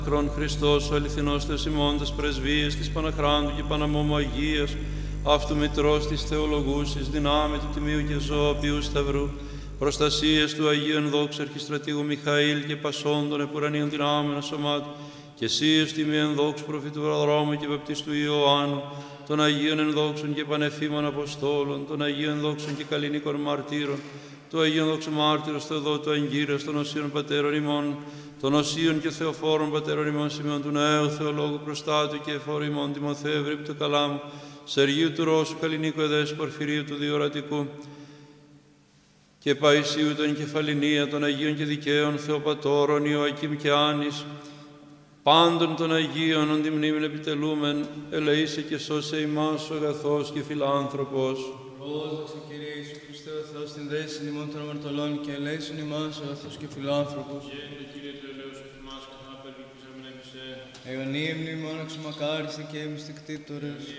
Κρόν Χριστός, ο αληθινός Θεός ημών, τας πρεσβείες της Παναχράντου και Παναμόμου Αγίας, αυτού Μητρός της Θεολογούσης, δυνάμει του Τιμίου και Ζωοποιού Σταυρού, προστασίες του Αγίου Ενδόξου Αρχιστρατήγου Μιχαήλ και πασών των επουρανίων δυνάμεων σωμάτων, και εσείς Τιμίου Ενδόξου Προφήτου Βαρδρόμου και Βαπτιστού Ιωάννου, των Αγίων Ενδόξων και Πανεφήμων Αποστόλων, των Αγίων Ενδόξων και Καλλινίκων Μαρτύρων, του Αγίου Ενδόξου Μάρτυρος Θεοδότου Αγγύρας, των Οσίων Πατέρων ημών, των Οσίων και Θεοφόρων Πατέρων ημών Σημειών του Νέου, Θεολόγου Προστάτου και Εφόρου ημών Τιμοθέου Ευρύπτου Καλάμου, Σεργίου του Ρώσου, Καλλινίκου Εδέσου, Πορφυρίου του Διορατικού και Παϊσίου των Κεφαλινία, των Αγίων και Δικαίων Θεοπατώρων, Ιωακήμ και Άνης, πάντων των Αγίων, ον τη μνήμην επιτελούμεν, ελεήσε και σώσε ημάς ο αγαθός και φιλάνθρωπος. Δόξα Κύριε Ιησού Χριστέ ο Θεός, την δέσιν ημών των αμαρτωλών και ελέησον ημάς ο αγαθός και φιλάνθρωπος. Γέννητε Κύριε του ελέους εφημάς, καθ' απελπίσαμεν εμισέ. Αιωνία μνήμη μόνο εξομακάριστη και εμιστικτήτορες.